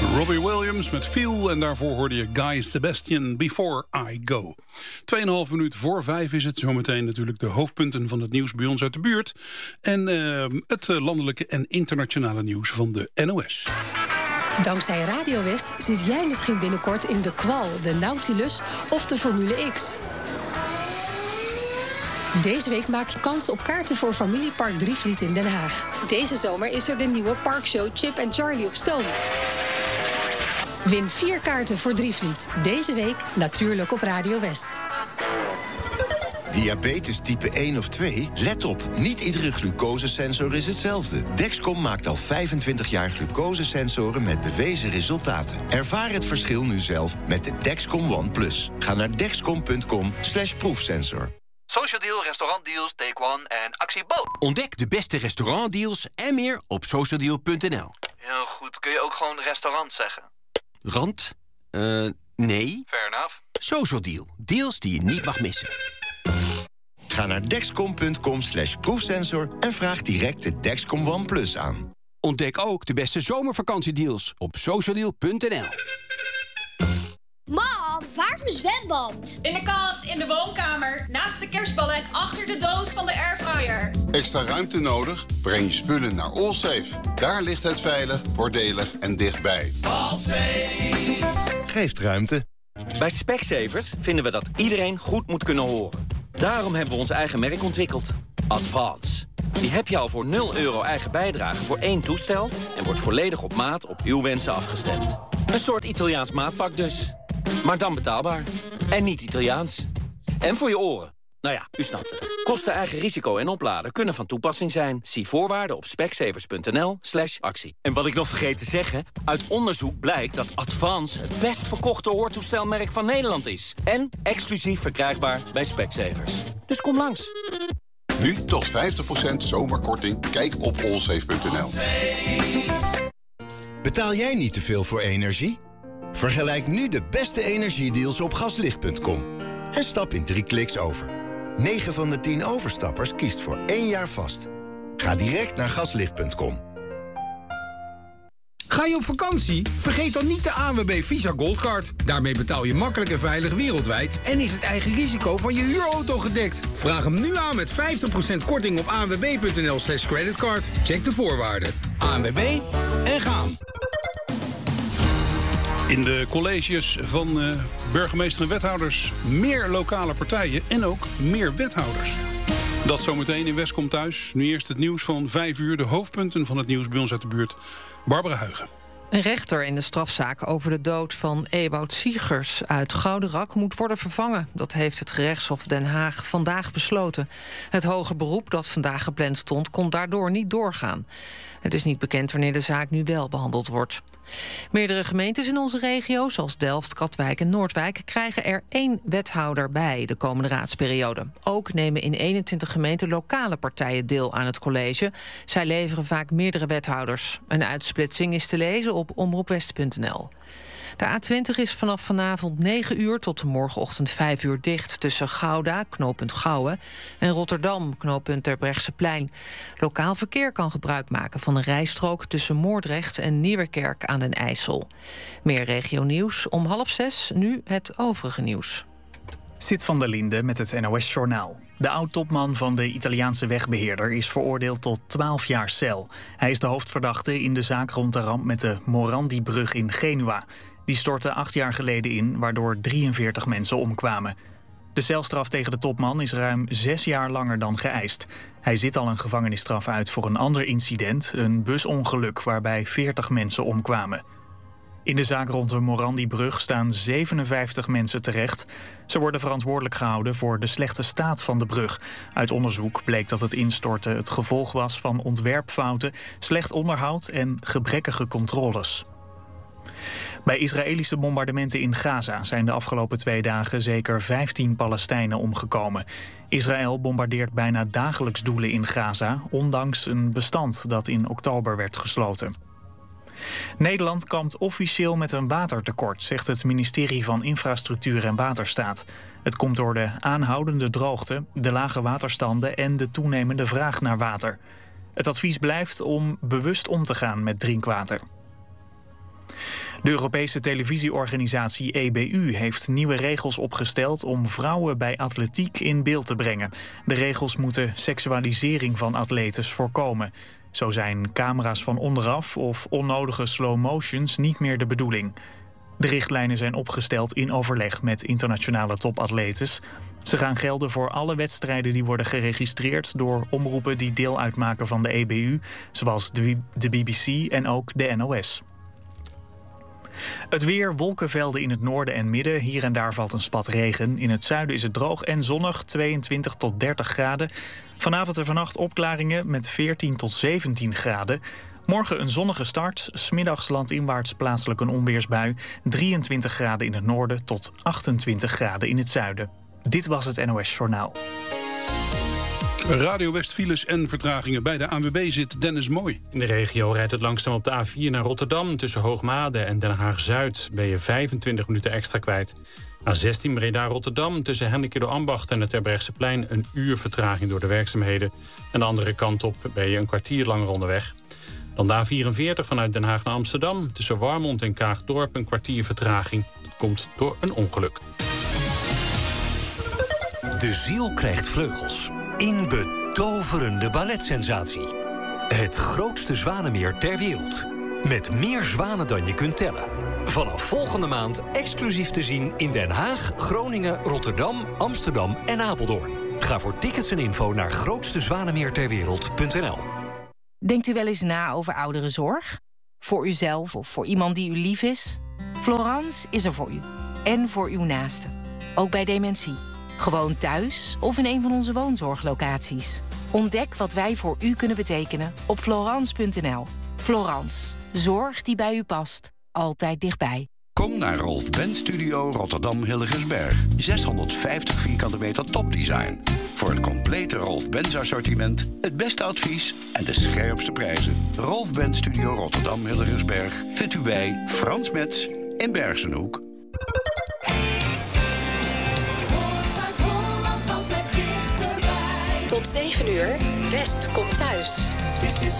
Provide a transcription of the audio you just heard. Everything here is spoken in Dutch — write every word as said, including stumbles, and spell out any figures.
Robbie Williams met Feel en daarvoor hoorde je Guy Sebastian Before I Go. Tweeënhalf minuut voor vijf is het. Zometeen natuurlijk de hoofdpunten van het nieuws bij ons uit de buurt. En uh, het landelijke en internationale nieuws van de N O S. Dankzij Radio West zit jij misschien binnenkort in de Kwal, de Nautilus of de Formule X. Deze week maak je kans op kaarten voor Familiepark Drievliet in Den Haag. Deze zomer is er de nieuwe parkshow Chip en Charlie op stoom. Win vier kaarten voor Drievliet. Deze week natuurlijk op Radio West. Diabetes type één of twee? Let op, niet iedere glucosesensor is hetzelfde. Dexcom maakt al vijfentwintig jaar glucosesensoren met bewezen resultaten. Ervaar het verschil nu zelf met de Dexcom One Plus. Ga naar dexcom punt com slash proefsensor. Social Deal, restaurantdeals, Take One en Actie Bo. Ontdek de beste restaurantdeals en meer op socialdeal punt n l. Heel goed, kun je ook gewoon restaurant zeggen? Rand? Uh, nee. Fair enough. Social Deal, deals die je niet mag missen. Ga naar dexcom punt com slash proefsensor en vraag direct de Dexcom One Plus aan. Ontdek ook de beste zomervakantiedeals op socialdeal punt n l. Mam, waar is mijn zwembad? In de kast, in de woonkamer, naast de kerstballen en achter de doos van de airfryer. Extra ruimte nodig? Breng je spullen naar Allsafe. Daar ligt het veilig, voordelig en dichtbij. Allsafe geeft ruimte. Bij Specsavers vinden we dat iedereen goed moet kunnen horen. Daarom hebben we ons eigen merk ontwikkeld. Advance. Die heb je al voor nul euro eigen bijdrage voor één toestel en wordt volledig op maat op uw wensen afgestemd. Een soort Italiaans maatpak dus. Maar dan betaalbaar. En niet Italiaans. En voor je oren. Nou ja, u snapt het. Kosten, eigen risico en opladen kunnen van toepassing zijn. Zie voorwaarden op specsavers punt n l slash actie. En wat ik nog vergeet te zeggen, uit onderzoek blijkt dat Advance het best verkochte hoortoestelmerk van Nederland is. En exclusief verkrijgbaar bij Specsavers. Dus kom langs. Nu tot vijftig procent zomerkorting. Kijk op allsafe punt n l. Betaal jij niet te veel voor energie? Vergelijk nu de beste energiedeals op gaslicht punt com. En stap in drie kliks over. negen van de tien overstappers kiest voor één jaar vast. Ga direct naar gaslicht punt com. Ga je op vakantie? Vergeet dan niet de A N W B Visa Goldcard. Daarmee betaal je makkelijk en veilig wereldwijd en is het eigen risico van je huurauto gedekt. Vraag hem nu aan met vijftig procent korting op a n w b punt n l slash creditcard. Check de voorwaarden. A N W B en gaan. In de colleges van uh, burgemeester en wethouders meer lokale partijen en ook meer wethouders. Dat zometeen in West komt thuis. Nu eerst het nieuws van vijf uur. De hoofdpunten van het nieuws bij ons uit de buurt. Barbara Huigen. Een rechter in de strafzaak over de dood van Ewout Siegers uit Gouderak moet worden vervangen. Dat heeft het gerechtshof Den Haag vandaag besloten. Het hoger beroep dat vandaag gepland stond kon daardoor niet doorgaan. Het is niet bekend wanneer de zaak nu wel behandeld wordt. Meerdere gemeentes in onze regio, zoals Delft, Katwijk en Noordwijk, krijgen er één wethouder bij de komende raadsperiode. Ook nemen in eenentwintig gemeenten lokale partijen deel aan het college. Zij leveren vaak meerdere wethouders. Een uitsplitsing is te lezen op omroep west punt n l. De A twintig is vanaf vanavond negen uur tot morgenochtend vijf uur dicht tussen Gouda, knooppunt Gouwen, en Rotterdam, knooppunt Terbrechtseplein. Lokaal verkeer kan gebruik maken van een rijstrook tussen Moordrecht en Nieuwerkerk aan den IJssel. Meer regionieuws om half zes, nu het overige nieuws. Sid van der Linde met het N O S-journaal. De oud-topman van de Italiaanse wegbeheerder is veroordeeld tot twaalf jaar cel. Hij is de hoofdverdachte in de zaak rond de ramp met de Morandi-brug in Genua. Die stortte acht jaar geleden in, waardoor drieënveertig mensen omkwamen. De celstraf tegen de topman is ruim zes jaar langer dan geëist. Hij zit al een gevangenisstraf uit voor een ander incident, een busongeluk waarbij veertig mensen omkwamen. In de zaak rond de Morandi-brug staan zevenenvijftig mensen terecht. Ze worden verantwoordelijk gehouden voor de slechte staat van de brug. Uit onderzoek bleek dat het instorten het gevolg was van ontwerpfouten, slecht onderhoud en gebrekkige controles. Bij Israëlische bombardementen in Gaza zijn de afgelopen twee dagen zeker vijftien Palestijnen omgekomen. Israël bombardeert bijna dagelijks doelen in Gaza, ondanks een bestand dat in oktober werd gesloten. Nederland kampt officieel met een watertekort, zegt het ministerie van Infrastructuur en Waterstaat. Het komt door de aanhoudende droogte, de lage waterstanden en de toenemende vraag naar water. Het advies blijft om bewust om te gaan met drinkwater. De Europese televisieorganisatie E B U heeft nieuwe regels opgesteld om vrouwen bij atletiek in beeld te brengen. De regels moeten seksualisering van atletes voorkomen. Zo zijn camera's van onderaf of onnodige slow motions niet meer de bedoeling. De richtlijnen zijn opgesteld in overleg met internationale topatletes. Ze gaan gelden voor alle wedstrijden die worden geregistreerd door omroepen die deel uitmaken van de E B U, zoals de B B C en ook de N O S. Het weer, wolkenvelden in het noorden en midden. Hier en daar valt een spat regen. In het zuiden is het droog en zonnig, tweeëntwintig tot dertig graden. Vanavond en vannacht opklaringen met veertien tot zeventien graden. Morgen een zonnige start, 's middags landinwaarts plaatselijk een onweersbui. drieëntwintig graden in het noorden tot achtentwintig graden in het zuiden. Dit was het N O S Journaal. Radio West files en vertragingen. Bij de A N W B zit Dennis Mooi. In de regio rijdt het langzaam op de A vier naar Rotterdam. Tussen Hoogmade en Den Haag-Zuid ben je vijfentwintig minuten extra kwijt. A zestien Breda-Rotterdam tussen Hennekido-Ambacht en het Terbrechtseplein een uur vertraging door de werkzaamheden. En de andere kant op ben je een kwartier langer onderweg. Dan de A vierenveertig vanuit Den Haag naar Amsterdam. Tussen Warmond en Kaagdorp een kwartier vertraging. Dat komt door een ongeluk. De ziel krijgt vleugels. In betoverende balletsensatie. Het grootste zwanenmeer ter wereld. Met meer zwanen dan je kunt tellen. Vanaf volgende maand exclusief te zien in Den Haag, Groningen, Rotterdam, Amsterdam en Apeldoorn. Ga voor tickets en info naar grootste zwanenmeer ter wereld punt n l. Denkt u wel eens na over ouderenzorg? Voor uzelf of voor iemand die u lief is? Florence is er voor u. En voor uw naasten. Ook bij dementie. Gewoon thuis of in een van onze woonzorglocaties. Ontdek wat wij voor u kunnen betekenen op florence punt n l. Florence. Zorg die bij u past. Altijd dichtbij. Kom naar Rolf Benz Studio Rotterdam Hillegersberg. zeshonderdvijftig vierkante meter topdesign. Voor het complete Rolf Benz assortiment, het beste advies en de scherpste prijzen. Rolf Benz Studio Rotterdam Hillegersberg vindt u bij Frans Metz in Bergenhoek. Tot zeven uur, West komt thuis.